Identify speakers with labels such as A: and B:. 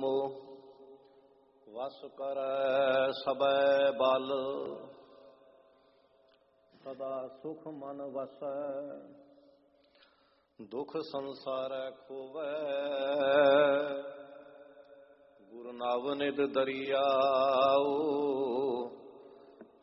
A: ਮੋਹ, ਵਸ ਕਰੈ ਸਭੈ ਬਲ। ਸਦਾ ਸੁਖ ਮਨ ਵਸੈ, ਦੁਖ ਸੰਸਾਰੈ ਖੋਵੈ। ਗੁਰ ਨਵ ਨਿਧ ਦਰਿਆਉ,